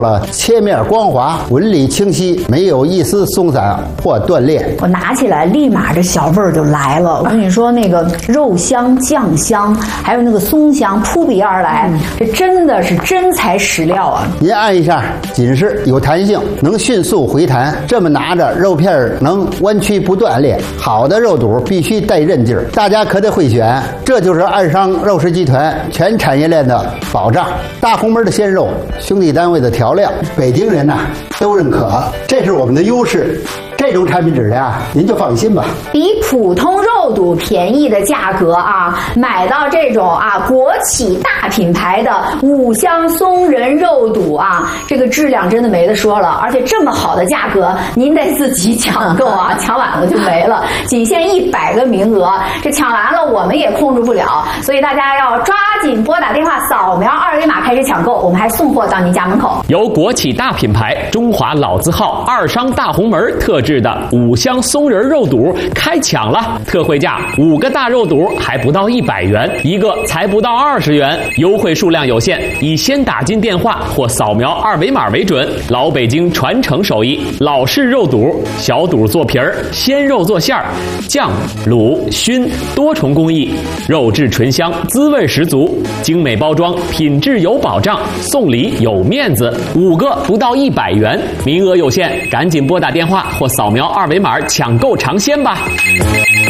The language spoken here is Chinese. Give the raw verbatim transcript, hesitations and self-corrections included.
了切面光滑，纹理清晰，没有一丝松散或断裂。 我拿起来，立马这小味儿就来了。我跟你说，那个肉香、酱香，还有那个松香扑鼻而来，嗯、这真的是真材实料啊！ 您按一下，紧实有弹性，能迅速回弹。这么拿着，肉片能弯曲不断裂。好的肉肚必须带韧劲儿，大家可得会选。这就是爱商肉食集团全产业链的保障。大红门的鲜肉，兄弟单位的调料，北京人呐、啊、都认可，这是我们的优势。这种产品质量，您就放心吧。 比普通肉肚便宜的价格啊，买到这种啊国企大品牌的五香松仁肉肚啊，这个质量真的没得说了。而且这么好的价格，您得自己抢购啊，抢晚了就没了。仅限一百个名额，这抢完了我们也控制不了，所以大家要抓紧拨打电话，扫描二维码开始抢购，我们还送货到您家门口。 由国企大品牌中华老字号二商大红门特制的五香松仁肉肚开抢了，特惠价五个大肉肚还不到一百元，一个才不到二十元，优惠数量有限，以先打进电话或扫描二维码为准。老北京传承手艺，老式肉肚，小肚做皮儿，鲜肉做馅儿，酱、卤、熏多重工艺，肉质醇香，滋味十足，精美包装，品质有保障，送礼有面子，五个不到一百元，名额有限，赶紧拨打电话或扫描二维码抢购尝鲜吧。